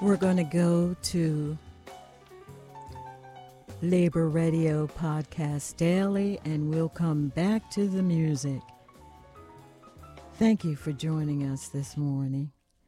We're going to go to Labor Radio Podcast Daily, and we'll come back to the music. Thank you for joining us this morning.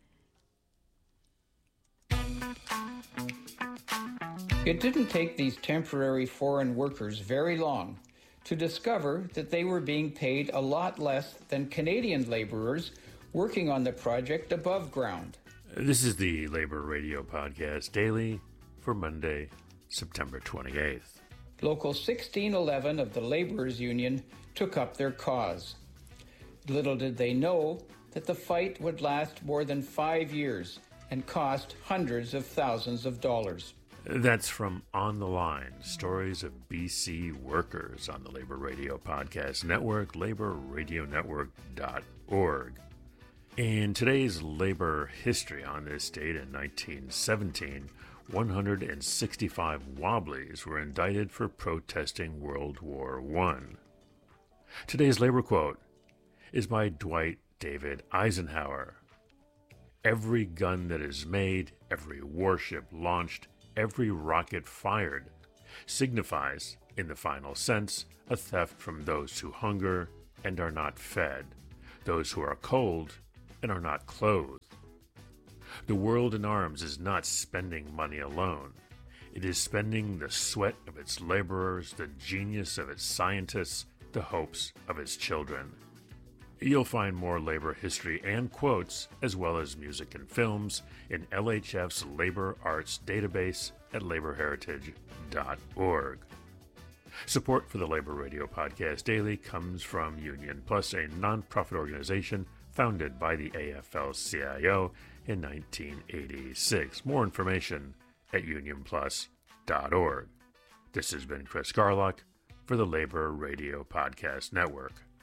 It didn't take these temporary foreign workers very long to discover that they were being paid a lot less than Canadian laborers working on the project above ground. This is the Labor Radio Podcast Daily for Monday, September 28th. Local 1611 of the Laborers Union took up their cause. Little did they know that the fight would last more than 5 years and cost hundreds of thousands of dollars. That's from On the Line, stories of BC workers on the Labor Radio Podcast Network, laborradionetwork.org. In today's labor history on this date in 1917, 165 Wobblies were indicted for protesting World War I. Today's labor quote is by Dwight David Eisenhower. Every gun that is made, every warship launched, every rocket fired signifies, in the final sense, a theft from those who hunger and are not fed, those who are cold and are not clothed. The world in arms is not spending money alone. It is spending the sweat of its laborers, the genius of its scientists, the hopes of its children. You'll find more labor history and quotes, as well as music and films, in LHF's Labor Arts database at laborheritage.org. Support for the Labor Radio Podcast Daily comes from Union Plus, a nonprofit organization founded by the AFL-CIO in 1986. More information at unionplus.org. This has been Chris Garlock for the Labor Radio Podcast Network.